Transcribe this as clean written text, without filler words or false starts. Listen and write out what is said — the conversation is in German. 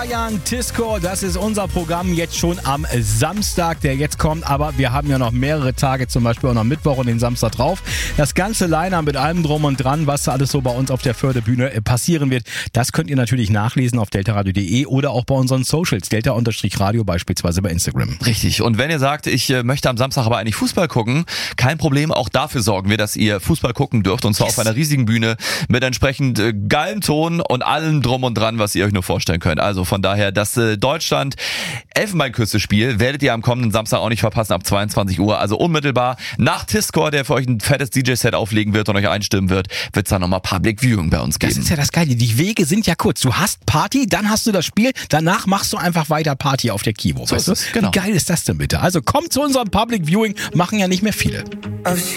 Mayan Tisco, das ist unser Programm jetzt schon am Samstag, der jetzt kommt. Aber wir haben ja noch mehrere Tage, zum Beispiel auch noch Mittwoch und den Samstag drauf. Das ganze Line-Up mit allem drum und dran, was da alles so bei uns auf der Förderbühne passieren wird, das könnt ihr natürlich nachlesen auf deltaradio.de oder auch bei unseren Socials, delta-radio beispielsweise bei Instagram. Richtig. Und wenn ihr sagt, ich möchte am Samstag aber eigentlich Fußball gucken, kein Problem, auch dafür sorgen wir, dass ihr Fußball gucken dürft. Und zwar auf einer riesigen Bühne mit entsprechend geilem Ton und allem drum und dran, was ihr euch nur vorstellen könnt. Also von daher, das Deutschland-Elfenbeinküste-Spiel werdet ihr am kommenden Samstag auch nicht verpassen ab 22 Uhr. Also unmittelbar nach Tisco, der für euch ein fettes DJ-Set auflegen wird und euch einstimmen wird, wird es dann nochmal Public Viewing bei uns geben. Das ist ja das Geile. Die Wege sind ja kurz. Du hast Party, dann hast du das Spiel, danach machst du einfach weiter Party auf der Kivo. So ist es, genau. Wie geil ist das denn bitte? Also kommt zu unserem Public Viewing, machen ja nicht mehr viele.